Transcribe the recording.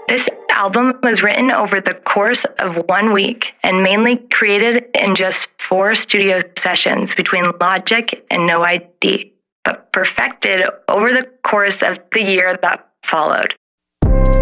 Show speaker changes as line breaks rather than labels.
This album was written over the course of 1 week and mainly created in just 4 studio sessions between Logic and No ID, but perfected over the course of the year that followed.